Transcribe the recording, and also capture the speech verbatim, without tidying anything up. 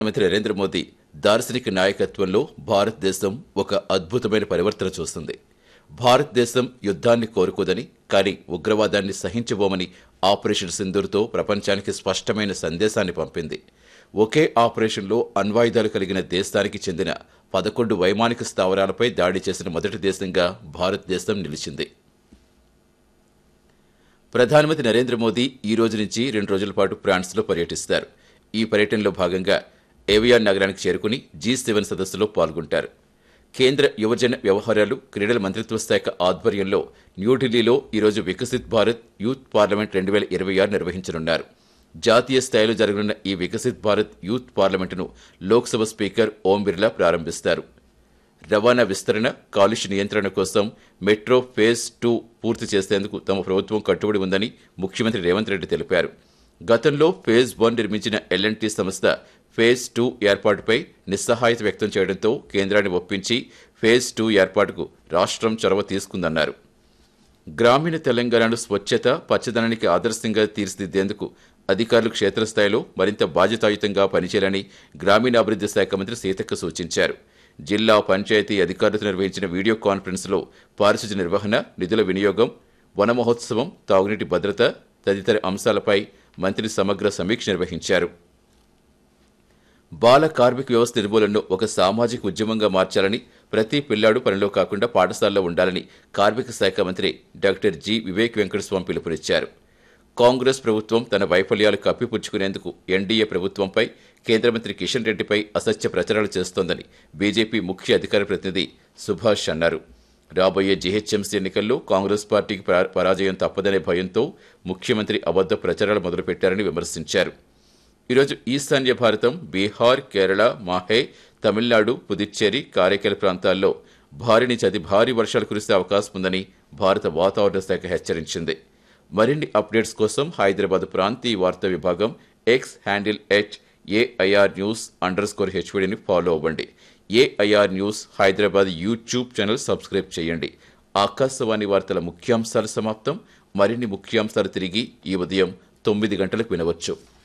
ప్రధానమంత్రి నరేంద్ర మోదీ దార్శనిక నాయకత్వంలో భారతదేశం ఒక అద్భుతమైన పరివర్తన చూస్తుంది. భారతదేశం యుద్ధాన్ని కోరుకోదని, కానీ ఉగ్రవాదాన్ని సహించబోమని ఆపరేషన్ సింధూర్తో ప్రపంచానికి స్పష్టమైన సందేశాన్ని పంపింది. ఒకే ఆపరేషన్లో అణ్వాయుధాలు కలిగిన దేశానికి చెందిన పదకొండు వైమానిక స్థావరాలపై దాడి చేసిన మొదటి దేశంగా భారతదేశం నిలిచింది. ప్రధానమంత్రి నరేంద్ర మోదీ ఈ రోజు నుంచి రెండు రోజుల పాటు ఫ్రాన్స్లో పర్యటిస్తారు. ఈ పర్యటనలో భాగంగా ఏవియాన్ నగరానికి చేరుకుని జీ సెవెన్ సదస్సులో పాల్గొంటారు. కేంద్ర యువజన వ్యవహారాలు, క్రీడల మంత్రిత్వ శాఖ ఆధ్వర్యంలో న్యూఢిల్లీలో ఈరోజు వికసిత్ భారత్ యూత్ పార్లమెంట్ రెండు వేల ఇరవై ఆరు నిర్వహించనున్నారు. జాతీయ స్థాయిలో జరగనున్న ఈ వికసిత్ భారత్ యూత్ పార్లమెంటును లోక్సభ స్పీకర్ ఓం బిర్లా ప్రారంభిస్తారు. రవాణా విస్తరణ, కాలుష్య నియంత్రణ కోసం మెట్రో ఫేజ్ టూ పూర్తి చేసేందుకు తమ ప్రభుత్వం కట్టుబడి ఉందని ముఖ్యమంత్రి రేవంత్ రెడ్డి తెలిపారు. గతంలో ఫేజ్ వన్ నిర్మించిన ఎల్ అండ్ టీ సంస్థ ఫేజ్ టూ ఏర్పాటుపై నిస్సహాయత వ్యక్తం చేయడంతో కేంద్రాన్ని ఒప్పించి ఫేజ్ టూ ఏర్పాటుకు రాష్ట్రం చొరవ తీసుకుందన్నారు. గ్రామీణ తెలంగాణను స్వచ్ఛత, పచ్చదనానికి ఆదర్శంగా తీర్చిదిద్దేందుకు అధికారులు క్షేత్రస్థాయిలో మరింత బాధ్యతాయుతంగా పనిచేయాలని గ్రామీణాభివృద్ధి శాఖ మంత్రి సీతక్క సూచించారు. జిల్లా పంచాయతీ అధికారులతో నిర్వహించిన వీడియో కాన్ఫరెన్స్లో పారిశుధ్య నిర్వహణ, నిధుల వినియోగం, వన మహోత్సవం, తాగునీటి భద్రత తదితర అంశాలపై మంత్రి సమగ్ర సమీక్ష నిర్వహించారు. బాల కార్మిక వ్యవస్థ నిర్మూలనను ఒక సామాజిక ఉద్యమంగా మార్చాలని, ప్రతి పిల్లాడు పనిలో కాకుండా పాఠశాలలో ఉండాలని కార్మిక శాఖ మంత్రి డాక్టర్ జి వివేక్ వెంకటస్వామి పిలుపునిచ్చారు. కాంగ్రెస్ ప్రభుత్వం తన వైఫల్యాలు కప్పిపుచ్చుకునేందుకు ఎన్డీఏ ప్రభుత్వంపై, కేంద్ర మంత్రి కిషన్ రెడ్డిపై అసత్య ప్రచారాలు చేస్తోందని బీజేపీ ముఖ్య అధికార ప్రతినిధి సుభాష్ అన్నారు. రాబోయే జీహెచ్ఎంసీ ఎన్నికల్లో కాంగ్రెస్ పార్టీకి పరాజయం తప్పదనే భయంతో ముఖ్యమంత్రి అబద్ధ ప్రచారాలు మొదలుపెట్టారని విమర్శించారు. ఈరోజు ఈశాన్య భారతం, బీహార్, కేరళ, మాహే, తమిళనాడు, పుదుచ్చేరి, కారైకల్ ప్రాంతాల్లో భారీ నుంచి అతి భారీ వర్షాలు కురిసే అవకాశం ఉందని భారత వాతావరణ శాఖ హెచ్చరించింది. మరిన్ని అప్డేట్స్ కోసం హైదరాబాద్ ప్రాంతీయ వార్తా విభాగం X handle at AIR news under score హెచ్వీడీని follow అవ్వండి. AIR news Hyderabad YouTube channel subscribe చేయండి. ఆకాశవాణి వార్తల ముఖ్యాంశాలు సమాప్తం. మరిన్ని ముఖ్యాంశాలు తిరిగి ఈ ఉదయం తొమ్మిది గంటలకు వినవచ్చు.